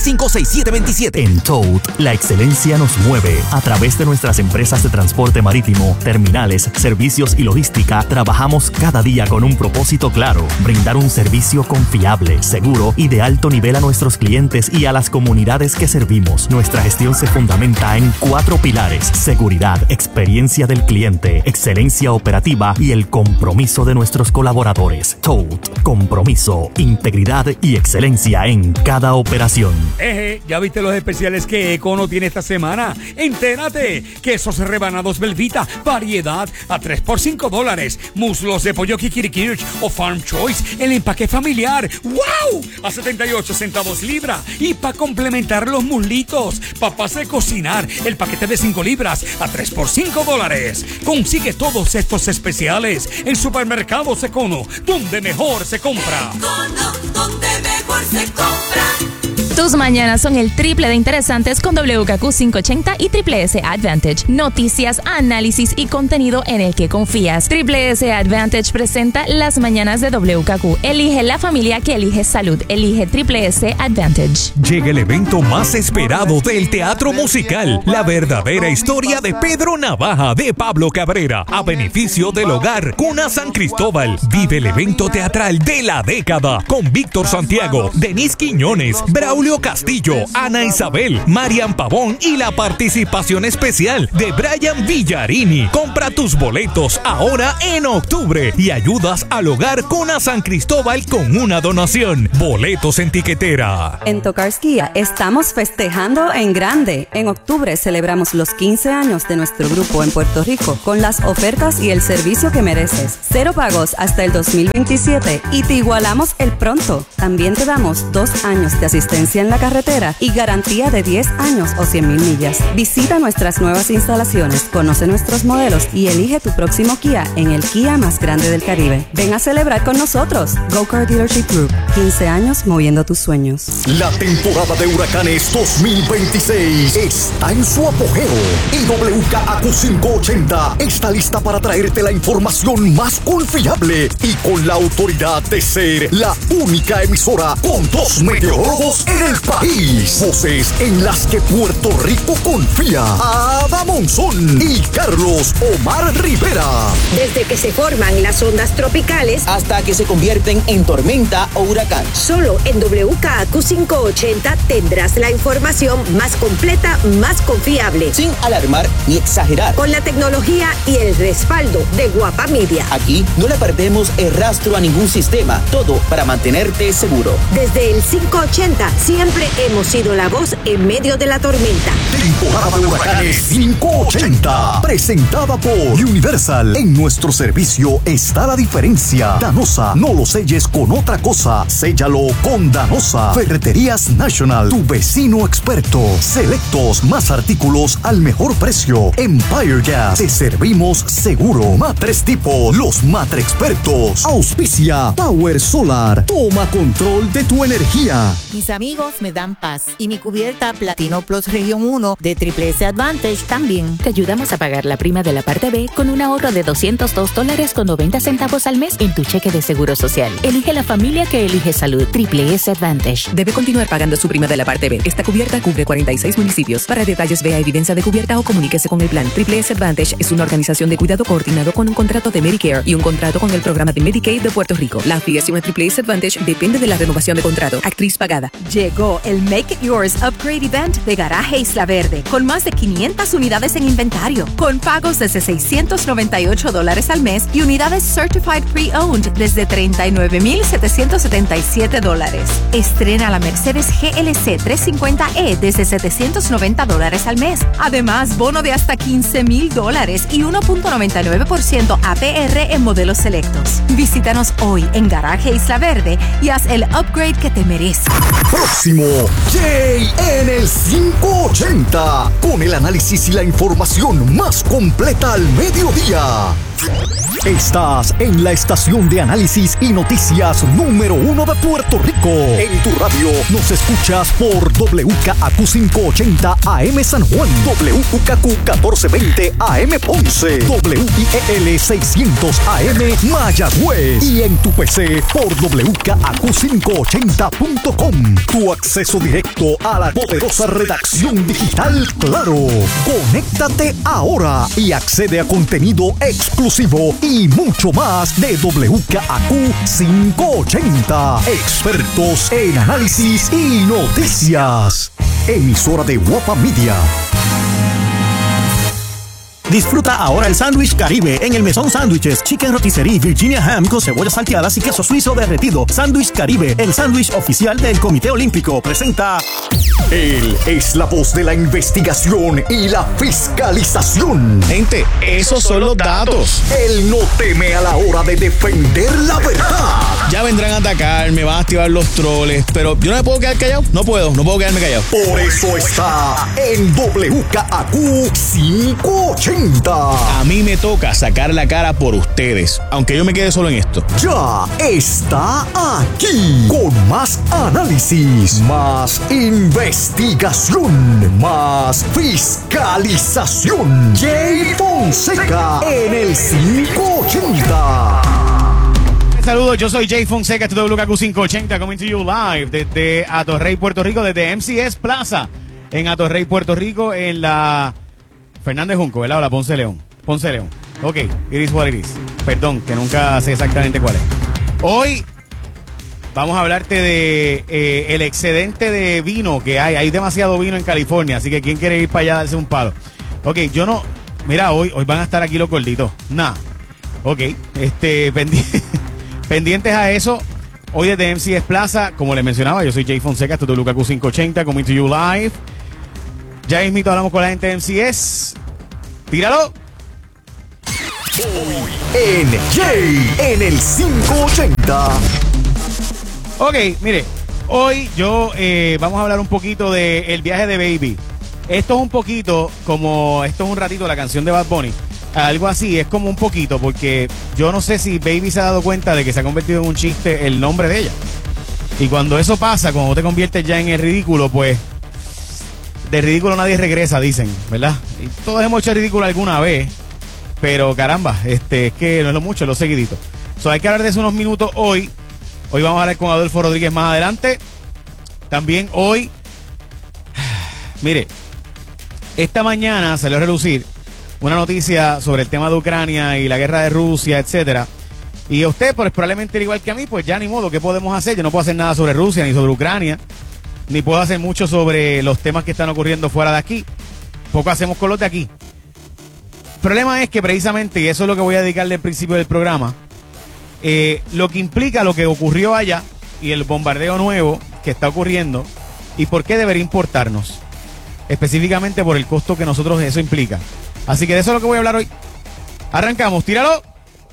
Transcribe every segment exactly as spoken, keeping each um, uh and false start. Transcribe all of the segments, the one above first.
cinco seis siete dos siete. En Toad, la excelencia nos mueve. A través de nuestras empresas de transporte marítimo, terminales, servicios y logística, trabajamos cada día con un propósito claro: brindar un servicio confiable, seguro y de alto nivel a nuestros clientes y a las comunidades que servimos. Nuestra gestión se fundamenta en cuatro pilares: seguridad, experiencia del cliente, excelencia operativa y el compromiso de nuestros colaboradores. Toad, compromiso, integridad y excelencia en cada operación. Eje, ¿ya viste los especiales que Econo tiene esta semana? Entérate, quesos rebanados Belvita, variedad a tres por cinco dólares. Muslos de pollo Kikirikirch o Farm Choice, el empaque familiar, ¡wow! A setenta y ocho centavos libra. Y para complementar los muslitos, papas de cocinar, el paquete de cinco libras a tres por cinco dólares. Consigue todos estos especiales en Supermercados Econo, donde mejor se compra. Econo, donde mejor se compra. Tus mañanas son el triple de interesantes con W K Q quinientos ochenta y Triple S Advantage. Noticias, análisis y contenido en el que confías. Triple S Advantage presenta las mañanas de W K Q. Elige la familia que elige salud. Elige Triple S Advantage. Llega el evento más esperado del teatro musical. La verdadera historia de Pedro Navaja de Pablo Cabrera. A beneficio del hogar Cuna San Cristóbal. Vive el evento teatral de la década. Con Víctor Santiago, Denise Quiñones, Braulio Castillo, Ana Isabel, Marian Pavón y la participación especial de Brian Villarini. Compra tus boletos ahora en octubre y ayudas al hogar Cuna San Cristóbal con una donación. Boletos en tiquetera. En Tocars Kia estamos festejando en grande. En octubre celebramos los quince años de nuestro grupo en Puerto Rico con las ofertas y el servicio que mereces. Cero pagos hasta el dos mil veintisiete y te igualamos el pronto. También te damos dos años de asistencia en la carretera y garantía de diez años o cien mil millas. Visita nuestras nuevas instalaciones, conoce nuestros modelos y elige tu próximo Kia en el Kia más grande del Caribe. Ven a celebrar con nosotros. Go Car Dealership Group. quince años moviendo tus sueños. La temporada de huracanes dos mil veintiséis está en su apogeo y W K A Q quinientos ochenta está lista para traerte la información más confiable y con la autoridad de ser la única emisora con dos meteorólogos en el país. Voces en las que Puerto Rico confía. Ada Monzón y Carlos Omar Rivera. Desde que se forman las ondas tropicales hasta que se convierten en tormenta o huracán. Solo en W K A Q quinientos ochenta tendrás la información más completa, más confiable. Sin alarmar ni exagerar. Con la tecnología y el respaldo de Guapa Media. Aquí no le perdemos el rastro a ningún sistema. Todo para mantenerte seguro. Desde el quinientos ochenta siempre hemos sido la voz en medio de la tormenta. Temporada de huracanes quinientos ochenta. Presentada por Universal. En nuestro servicio está la diferencia. Danosa, no lo selles con otra cosa. Séllalo con Danosa. Ferreterías National, tu vecino experto. Selectos, más artículos al mejor precio. Empire Gas, te servimos seguro. Matres Tipo, los matre expertos. Auspicia Power Solar. Toma control de tu energía. Mis amigos me dan paz y mi cubierta Platino Plus Región uno de Triple S Advantage también. Te ayudamos a pagar la prima de la parte B con un ahorro de doscientos dos dólares con noventa centavos al mes en tu cheque de seguro social. Elige la familia que elige salud. Triple S Advantage. Debe continuar pagando su prima de la parte B. Esta cubierta cubre cuarenta y seis municipios. Para detalles, vea evidencia de cubierta o comuníquese con el plan. Triple S Advantage es una organización de cuidado coordinado con un contrato de Medicare y un contrato con el programa de Medicaid de Puerto Rico. La afiliación a Triple S Advantage depende de la renovación de contrato. Actriz pagada. Llegó el Make It Yours Upgrade Event de Garaje Isla Verde, con más de quinientas unidades en inventario, con pagos desde seiscientos noventa y ocho dólares al mes y unidades Certified Pre-Owned desde treinta y nueve mil setecientos setenta y siete dólares. Estrena la Mercedes G L C trescientos cincuenta E desde setecientos noventa dólares al mes. Además, bono de hasta quince mil dólares y uno punto noventa y nueve por ciento A P R en modelos selectos. Visítanos hoy en Garaje Isla Verde y haz el upgrade que te mereces. Próximo, Jay en el quinientos ochenta, con el análisis y la información más completa al mediodía. Estás en la estación de análisis y noticias número uno de Puerto Rico. En tu radio nos escuchas por W K A Q quinientos ochenta A M San Juan, W K Q catorce veinte A M Ponce, W I E L seiscientos A M Mayagüez y en tu P C por W K A Q quinientos ochenta punto com. Tu acceso directo a la poderosa redacción digital Claro. Conéctate ahora y accede a contenido exclusivo y mucho más de W K A Q quinientos ochenta. Expertos en análisis y noticias. Emisora de Guapa Media. Disfruta ahora el sándwich Caribe en el Mesón Sándwiches, Chicken Rotisserie, Virginia Ham con cebollas salteadas y queso suizo derretido. Sándwich Caribe, el sándwich oficial del Comité Olímpico, presenta... Él es la voz de la investigación y la fiscalización. Gente, esos son los datos. Él no teme a la hora de defender la verdad. Ya vendrán a atacar, me van a activar los troles, pero yo no me puedo quedar callado. No puedo, no puedo quedarme callado. Por eso está en W K A Q quinientos ochenta. A mí me toca sacar la cara por ustedes, aunque yo me quede solo en esto. Ya está aquí con más análisis, más investigación, más fiscalización. Jay Fonseca en el quinientos ochenta. Saludos, yo soy Jay Fonseca, esto es W K Q quinientos ochenta, coming to you live desde Atorrey, Puerto Rico, desde M C S Plaza, en Atorrey, Puerto Rico, en la Fernández Junco, ¿verdad? O la Ponce León. Ponce León. Ok, it is what it is. Perdón, que nunca sé exactamente cuál es. Hoy vamos a hablarte de eh, el excedente de vino que hay. Hay demasiado vino en California, así que ¿quién quiere ir para allá a darse un palo? Ok, yo no... Mira, hoy, hoy van a estar aquí los gorditos. Nah. Ok, este... Pendi pendientes a eso. Hoy desde M C S Plaza, como les mencionaba, yo soy Jay Fonseca, esto es W K Q quinientos ochenta, coming to you live. Ya mismito hablamos con la gente de M C S. ¡Tíralo! En Jay, en el quinientos ochenta. Ok, mire, hoy yo eh, vamos a hablar un poquito del viaje de Baby. Esto es un poquito como, esto es un ratito la canción de Bad Bunny. Algo así, es como un poquito, porque yo no sé si Baby se ha dado cuenta de que se ha convertido en un chiste el nombre de ella. Y cuando eso pasa, cuando te conviertes ya en el ridículo, pues... De ridículo nadie regresa, dicen, ¿verdad? Y todos hemos hecho ridículo alguna vez, pero caramba, este, es que no es lo mucho, es lo seguidito. So, hay que hablar de eso unos minutos hoy. Hoy vamos a hablar con Adolfo Rodríguez más adelante. También hoy, mire, esta mañana salió a relucir una noticia sobre el tema de Ucrania y la guerra de Rusia, etcétera. Y usted, pues probablemente al igual que a mí, pues ya ni modo, ¿qué podemos hacer? Yo no puedo hacer nada sobre Rusia ni sobre Ucrania. Ni puedo hacer mucho sobre los temas que están ocurriendo fuera de aquí. Poco hacemos con los de aquí. El problema es que precisamente, y eso es lo que voy a dedicarle al principio del programa, eh, lo que implica lo que ocurrió allá y el bombardeo nuevo que está ocurriendo y por qué debería importarnos. Específicamente por el costo que nosotros eso implica. Así que de eso es lo que voy a hablar hoy. Arrancamos, tíralo.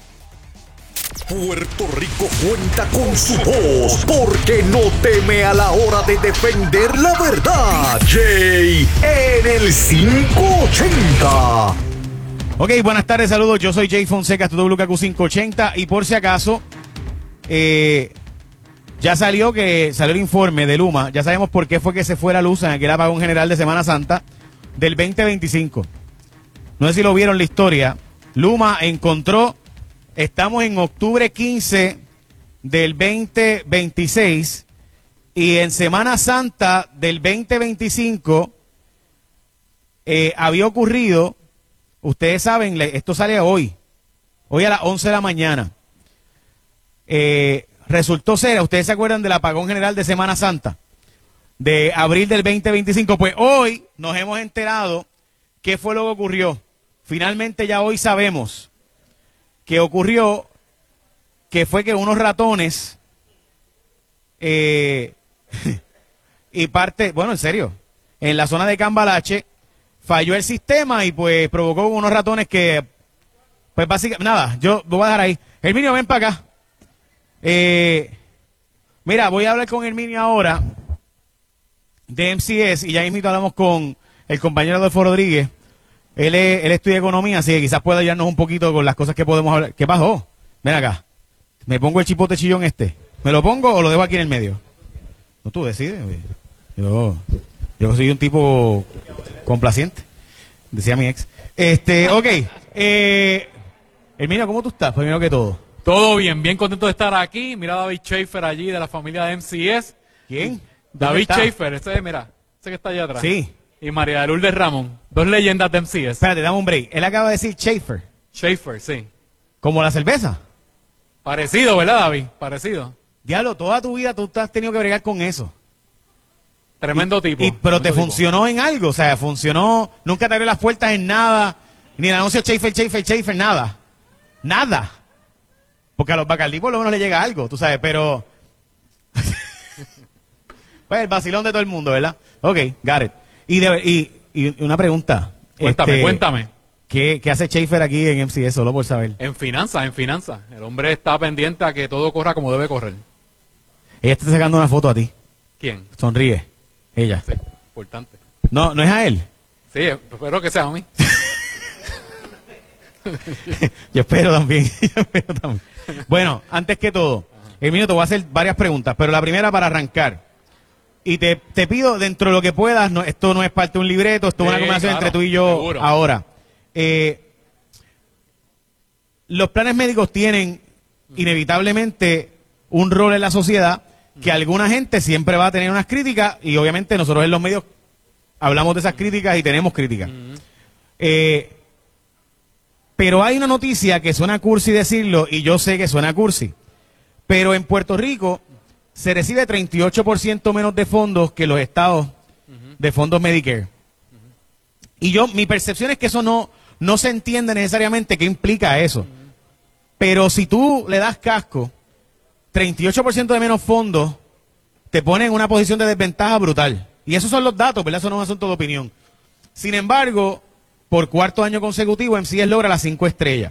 Puerto Rico cuenta con su voz porque no teme a la hora de defender la verdad. Jay en el quinientos ochenta. Ok, buenas tardes, saludos. Yo soy Jay Fonseca, esto es W K Q quinientos ochenta. Y por si acaso, eh, ya salió que salió el informe de Luma. Ya sabemos por qué fue que se fue la luz en aquel apagón general de Semana Santa del veinte veinticinco. No sé si lo vieron la historia. Luma encontró... Estamos en octubre quince del veinte veintiséis y en Semana Santa del veinte veinticinco eh, había ocurrido, ustedes saben, esto sale hoy, hoy a las once de la mañana. Eh, resultó ser, ustedes se acuerdan del apagón general de Semana Santa, de abril del veinte veinticinco, pues hoy nos hemos enterado qué fue lo que ocurrió. Finalmente ya hoy sabemos que ocurrió, que fue que unos ratones eh, y parte, bueno, en serio, en la zona de Cambalache falló el sistema y pues provocó unos ratones que, pues básicamente, nada, yo lo voy a dejar ahí. Herminio, ven para acá. Eh, mira, voy a hablar con Herminio ahora de M C S y ya mismo hablamos con el compañero Adolfo Rodríguez. Él, es, él estudia economía, así que quizás pueda ayudarnos un poquito con las cosas que podemos hablar. ¿Qué pasó? Ven acá. ¿Me pongo el chipote chillón este? ¿Me lo pongo o lo dejo aquí en el medio? No, tú decides. Yo, yo soy un tipo complaciente, decía mi ex. Este, ok. Eh, Herminio, ¿cómo tú estás? Primero que todo. Todo bien, bien contento de estar aquí. Mira a David Schaefer allí, de la familia de M C S. ¿Quién? David Schaefer, ese, mira, ese que está allá atrás. Sí. Y María de Lourdes Ramón, dos leyendas de M C S. Espérate, dame un break. Él acaba de decir Schaefer. Schaefer, sí. ¿Como la cerveza? Parecido, ¿verdad, David? Parecido. Diablo, toda tu vida tú has tenido que bregar con eso. Tremendo y, tipo. Y, pero tremendo te tipo. funcionó en algo, o sea, funcionó, nunca te abrió las puertas en nada, ni el anuncio Schaefer, Schaefer, Schaefer, nada. Nada. Porque a los Bacardí por lo menos le llega algo, tú sabes, pero... pues el vacilón de todo el mundo, ¿verdad? Ok, got it. Y, de, y, y una pregunta. Cuéntame, este, cuéntame. ¿qué, ¿Qué hace Schaefer aquí en M C S? Solo por saber. En finanzas, en finanzas. El hombre está pendiente a que todo corra como debe correr. Ella está sacando una foto a ti. ¿Quién? Sonríe. Ella. Sí, importante. No, no es a él. Sí, espero que sea a mí. Yo espero también. Yo espero también. Bueno, antes que todo, Herminio, te voy a hacer varias preguntas, pero la primera para arrancar. Y te, te pido, dentro de lo que puedas, no, esto no es parte de un libreto, esto es Sí, una conversación claro, entre tú y yo seguro. ahora. Eh, los planes médicos tienen inevitablemente un rol en la sociedad que alguna gente siempre va a tener unas críticas y obviamente nosotros en los medios hablamos de esas críticas y tenemos críticas. Eh, pero hay una noticia que suena cursi decirlo y yo sé que suena cursi. Pero en Puerto Rico se recibe treinta y ocho por ciento menos de fondos que los estados de fondos Medicare. Y yo, mi percepción es que eso no, no se entiende necesariamente qué implica eso. Pero si tú le das casco, treinta y ocho por ciento de menos fondos te pone en una posición de desventaja brutal. Y esos son los datos, ¿verdad? Eso no es un asunto de opinión. Sin embargo, por cuarto año consecutivo, M C S logra las cinco estrellas.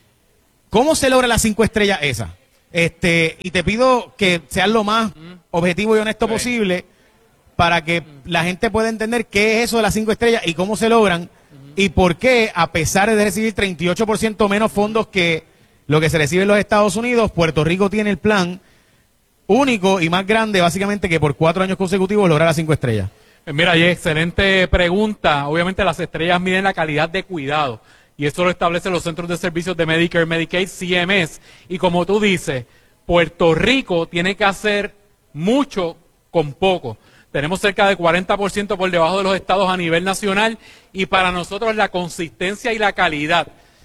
¿Cómo se logra las cinco estrellas esas? Este, y te pido que seas lo más objetivo y honesto posible para que la gente pueda entender qué es eso de las cinco estrellas y cómo se logran y por qué, a pesar de recibir treinta y ocho por ciento menos fondos que lo que se recibe en los Estados Unidos, Puerto Rico tiene el plan único y más grande, básicamente, que por cuatro años consecutivos lograr las cinco estrellas. Mira, y excelente pregunta. Obviamente las estrellas miden la calidad de cuidado y eso lo establecen los Centros de Servicios de Medicare, Medicaid, C M S. Y como tú dices, Puerto Rico tiene que hacer mucho con poco. Tenemos cerca de cuarenta por ciento por debajo de los estados a nivel nacional y para nosotros la consistencia y la calidad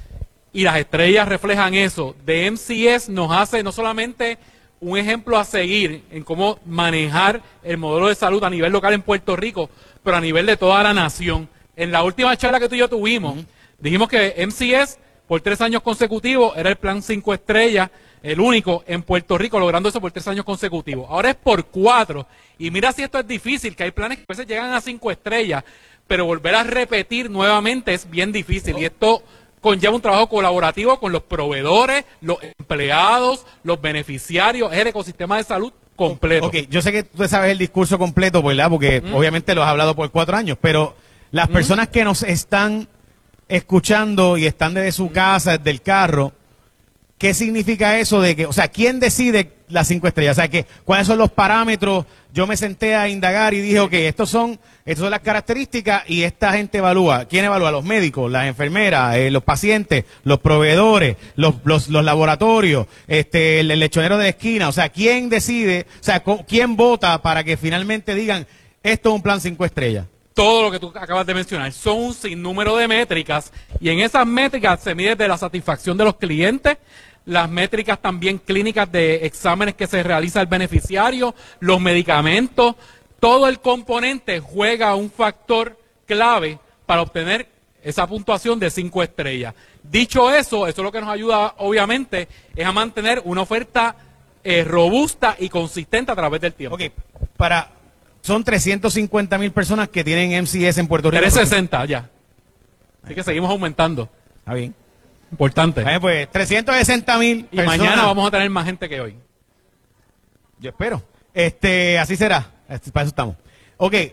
y las estrellas reflejan eso. De M C S nos hace no solamente un ejemplo a seguir en cómo manejar el modelo de salud a nivel local en Puerto Rico, pero a nivel de toda la nación. En la última charla que tú y yo tuvimos, uh-huh. dijimos que M C S por tres años consecutivos era el plan cinco estrellas, el único en Puerto Rico logrando eso por tres años consecutivos. Ahora es por cuatro. Y mira si esto es difícil, que hay planes que a veces llegan a cinco estrellas, pero volver a repetir nuevamente es bien difícil. Y esto conlleva un trabajo colaborativo con los proveedores, los empleados, los beneficiarios, es el ecosistema de salud completo. Ok, yo sé que tú sabes el discurso completo, ¿verdad? Porque mm. obviamente lo has hablado por cuatro años, pero las mm. personas que nos están escuchando y están desde su casa, desde el carro, ¿qué significa eso de que, o sea, quién decide las cinco estrellas? O sea, que, ¿cuáles son los parámetros? Yo me senté a indagar y dije, ok, estos son, estas son las características y esta gente evalúa. ¿Quién evalúa? Los médicos, las enfermeras, eh, los pacientes, los proveedores, los, los, los laboratorios, este, el, el lechonero de la esquina. O sea, ¿quién decide? O sea, ¿quién vota para que finalmente digan, esto es un plan cinco estrellas? Todo lo que tú acabas de mencionar son un sinnúmero de métricas y en esas métricas se mide de la satisfacción de los clientes, las métricas también clínicas de exámenes que se realiza el beneficiario, los medicamentos, todo el componente juega un factor clave para obtener esa puntuación de cinco estrellas. Dicho eso, eso es lo que nos ayuda obviamente es a mantener una oferta eh, robusta y consistente a través del tiempo. Ok, para... Son trescientos cincuenta mil personas que tienen M C S en Puerto Rico. trescientos sesenta ya. Así que seguimos aumentando. Está bien. Importante. A ver, pues trescientos sesenta mil Y personas. Mañana vamos a tener más gente que hoy. Yo espero. Este, así será. Para eso estamos. Ok. Uh-huh.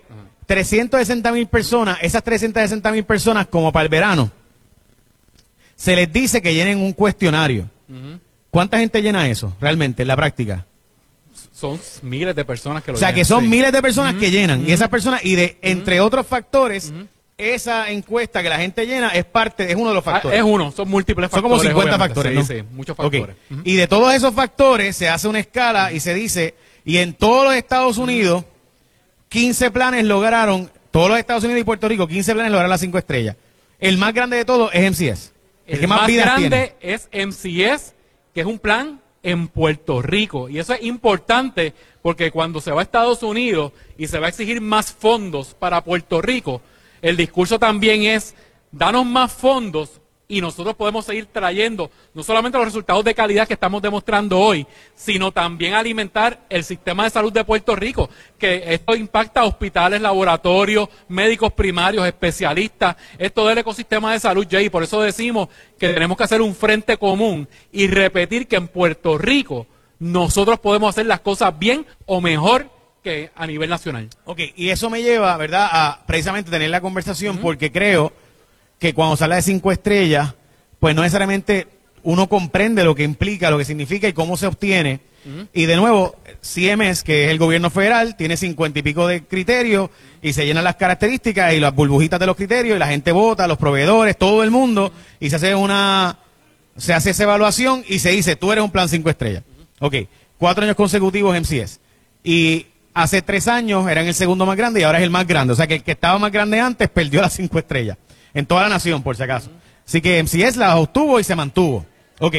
trescientas sesenta mil personas, esas trescientas sesenta mil personas, como para el verano, se les dice que llenen un cuestionario. Uh-huh. ¿Cuánta gente llena eso realmente en la práctica? Son miles de personas que lo llenan. O sea, llenan, que son sí. miles de personas uh-huh. que llenan. Uh-huh. Y esas personas, y de entre uh-huh. otros factores, uh-huh. esa encuesta que la gente llena es parte, es uno de los factores. Ah, es uno, son múltiples son factores. Son como cincuenta factores, sí, ¿no? Sí, muchos factores. Okay. Uh-huh. Y de todos esos factores se hace una escala y se dice, y en todos los Estados Unidos, quince planes lograron, todos los Estados Unidos y Puerto Rico, quince planes lograron las cinco estrellas. El más grande de todos es M C S. El, el que más, más vidas grande tiene. es M C S, que es un plan en Puerto Rico. Y eso es importante porque cuando se va a Estados Unidos y se va a exigir más fondos para Puerto Rico, el discurso también es, danos más fondos y nosotros podemos seguir trayendo no solamente los resultados de calidad que estamos demostrando hoy, sino también alimentar el sistema de salud de Puerto Rico, que esto impacta a hospitales, laboratorios, médicos primarios, especialistas, es todo el ecosistema de salud, Jay, por eso decimos que tenemos que hacer un frente común y repetir que en Puerto Rico nosotros podemos hacer las cosas bien o mejor que a nivel nacional. Ok, y eso me lleva, ¿verdad?, a precisamente tener la conversación, uh-huh. porque creo que cuando se habla de cinco estrellas, pues no necesariamente uno comprende lo que implica, lo que significa y cómo se obtiene. Uh-huh. Y de nuevo, C M S, que es el gobierno federal, tiene cincuenta y pico de criterios y se llenan las características y las burbujitas de los criterios y la gente vota, los proveedores, todo el mundo, y se hace una, se hace esa evaluación y se dice, tú eres un plan cinco estrellas. Uh-huh. Ok, cuatro años consecutivos M C S. Y hace tres años eran el segundo más grande y ahora es el más grande. O sea que el que estaba más grande antes perdió las cinco estrellas. En toda la nación, por si acaso. Uh-huh. Así que M C S las obtuvo y se mantuvo. Ok.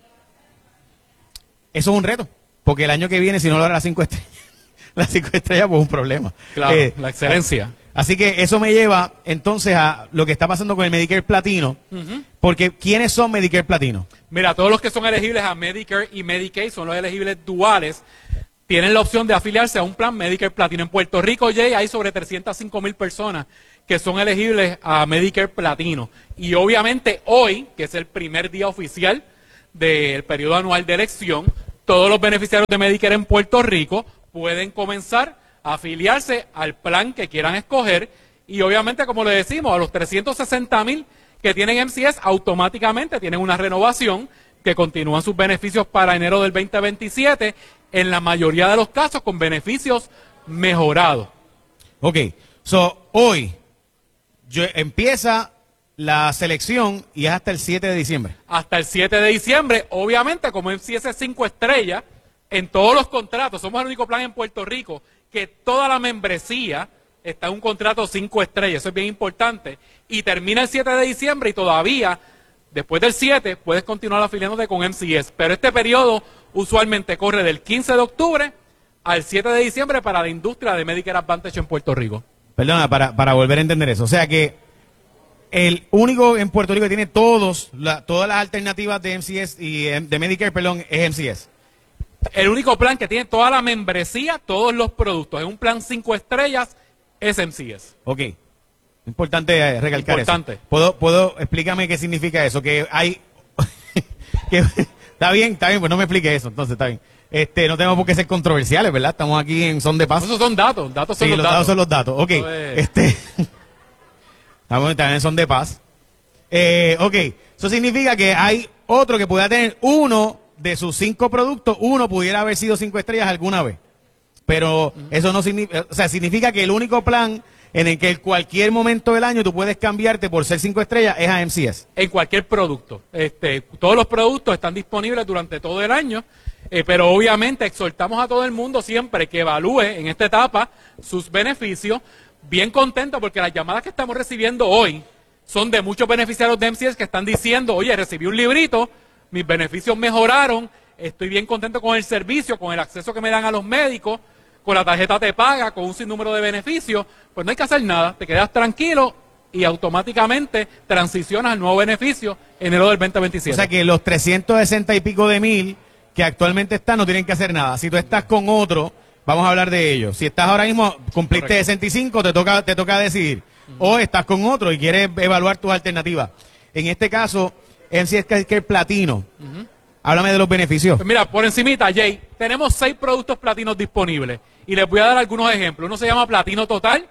Eso es un reto. Porque el año que viene, si no logra las cinco estrellas, las cinco estrellas, pues es un problema. Claro, eh, la excelencia. Así que eso me lleva entonces a lo que está pasando con el Medicare Platino. Uh-huh. Porque ¿quiénes son Medicare Platino? Mira, todos los que son elegibles a Medicare y Medicaid son los elegibles duales. Tienen la opción de afiliarse a un plan Medicare Platino. En Puerto Rico, Jay, hay sobre trescientas cinco mil personas que son elegibles a Medicare Platino. Y obviamente hoy, que es el primer día oficial del periodo anual de elección, todos los beneficiarios de Medicare en Puerto Rico pueden comenzar a afiliarse al plan que quieran escoger. Y obviamente, como le decimos, a los trescientos sesenta mil que tienen M C S, automáticamente tienen una renovación que continúan sus beneficios para enero del veinte veintisiete, en la mayoría de los casos con beneficios mejorados. Ok, so hoy yo, empieza la selección y es hasta el siete de diciembre. Hasta el siete de diciembre, obviamente, como M C S es cinco estrellas, en todos los contratos, somos el único plan en Puerto Rico que toda la membresía está en un contrato cinco estrellas, eso es bien importante, y termina el siete de diciembre y todavía, después del siete, puedes continuar afiliándote con M C S, pero este periodo usualmente corre del quince de octubre al siete de diciembre para la industria de Medicare Advantage en Puerto Rico. Perdona, para, para volver a entender eso. O sea que el único en Puerto Rico que tiene todos la, todas las alternativas de M C S y de Medicare, perdón, es M C S. El único plan que tiene toda la membresía, todos los productos, es un plan cinco estrellas, es M C S. Ok. Importante eh, recalcar Importante. eso. ¿Puedo, puedo, explícame qué significa eso? Que hay... que, está bien, está bien, pues no me explique eso, entonces está bien. Este, no tenemos por qué ser controversiales, ¿verdad? Estamos aquí en Son de Paz. Esos son datos, datos son sí, los, los datos. datos son los datos. Ok, es... este... estamos también en Son de Paz. Eh, ok, eso significa que hay otro que pudiera tener uno de sus cinco productos, uno pudiera haber sido cinco estrellas alguna vez. Pero uh-huh. eso no significa, o sea, significa que el único plan en el que en cualquier momento del año tú puedes cambiarte por ser cinco estrellas es a M C S. En cualquier producto. Este, todos los productos están disponibles durante todo el año, eh, pero obviamente exhortamos a todo el mundo siempre que evalúe en esta etapa sus beneficios. Bien contento porque las llamadas que estamos recibiendo hoy son de muchos beneficiarios de M C S que están diciendo, oye, recibí un librito, mis beneficios mejoraron, estoy bien contento con el servicio, con el acceso que me dan a los médicos, con la tarjeta te paga, con un sinnúmero de beneficios, pues no hay que hacer nada, te quedas tranquilo y automáticamente transicionas al nuevo beneficio en enero del veinte veintisiete. O sea que los trescientos sesenta y pico de mil que actualmente están no tienen que hacer nada. Si tú estás con otro, vamos a hablar de ello. Si estás ahora mismo, cumpliste Correcto. sesenta y cinco, te toca, te toca decidir. Uh-huh. O estás con otro y quieres evaluar tus alternativas. En este caso, M C S Care Platino. Uh-huh. Háblame de los beneficios. Pues mira, por encimita, Jay, tenemos seis productos platinos disponibles. Y les voy a dar algunos ejemplos. Uno se llama Platino Total,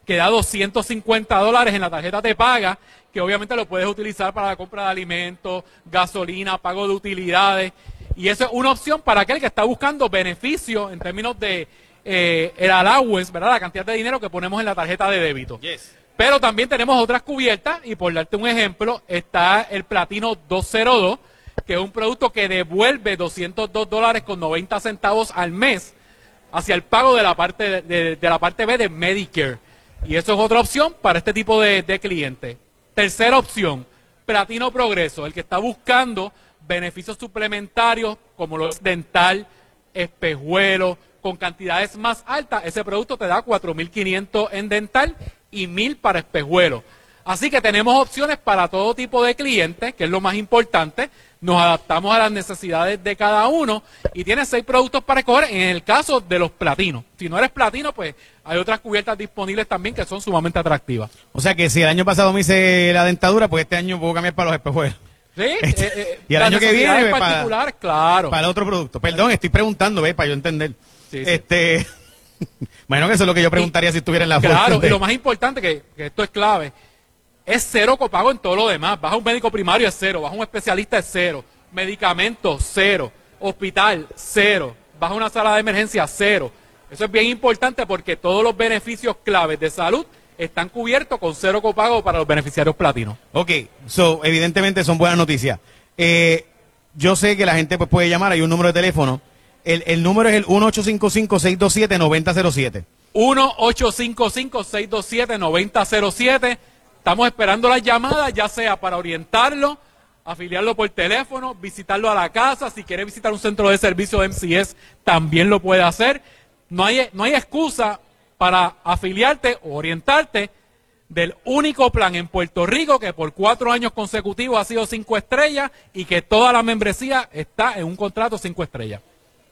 que da doscientos cincuenta dólares en la tarjeta de paga, que obviamente lo puedes utilizar para la compra de alimentos, gasolina, pago de utilidades. Y eso es una opción para aquel que está buscando beneficio en términos de eh, el allowance, ¿verdad? La cantidad de dinero que ponemos en la tarjeta de débito. Yes. Pero también tenemos otras cubiertas, y por darte un ejemplo, está el Platino doscientos dos, que es un producto que devuelve doscientos dos dólares con noventa centavos al mes hacia el pago de la parte de, de, de la parte B de Medicare. Y eso es otra opción para este tipo de, de clientes. Tercera opción, Platino Progreso, el que está buscando beneficios suplementarios como los dental, espejuelos, con cantidades más altas. Ese producto te da cuatro mil quinientos en dental y mil para espejuelos. Así que tenemos opciones para todo tipo de clientes, que es lo más importante. Nos adaptamos a las necesidades de cada uno y tienes seis productos para escoger en el caso de los platinos. Si no eres platino, pues hay otras cubiertas disponibles también que son sumamente atractivas. O sea que si el año pasado me hice la dentadura, pues este año puedo cambiar para los espejuelos. Sí, este, eh, eh, y el año que viene en particular, para, claro. Para el otro producto. Perdón, estoy preguntando, ¿ves? Para yo entender. Sí, sí. Este, bueno, que eso es lo que yo preguntaría y, si estuviera en la foto. Claro, y lo más importante, que, que esto es clave, es cero copago en todo lo demás. Vas a un médico primario, es cero. Vas a un especialista, es cero. Medicamentos, cero. Hospital, cero. Vas a una sala de emergencia, cero. Eso es bien importante porque todos los beneficios claves de salud están cubiertos con cero copago para los beneficiarios platinos. Ok, so, evidentemente son buenas noticias. Eh, yo sé que la gente pues, puede llamar, hay un número de teléfono. El, el número es el uno ocho cinco cinco, seis dos siete, nueve cero cero siete. uno ocho cinco cinco, seis dos siete, nueve cero cero siete. Estamos esperando las llamadas, ya sea para orientarlo, afiliarlo por teléfono, visitarlo a la casa. Si quiere visitar un centro de servicio de M C S, también lo puede hacer. No hay, no hay excusa para afiliarte o orientarte del único plan en Puerto Rico que por cuatro años consecutivos ha sido cinco estrellas y que toda la membresía está en un contrato cinco estrellas.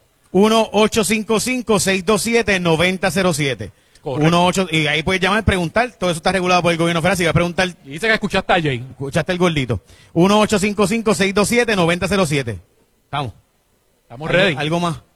uno ocho cinco cinco, seis dos siete, nueve cero cero siete. uno ocho, y ahí puedes llamar, preguntar, todo eso está regulado por el gobierno federal. Si vas a preguntar, y dice que escuchaste a Jay. Escuchaste el gordito. uno ocho cinco cinco, seis dos siete, nueve cero cero siete. Estamos. Estamos ready. ¿Algo más?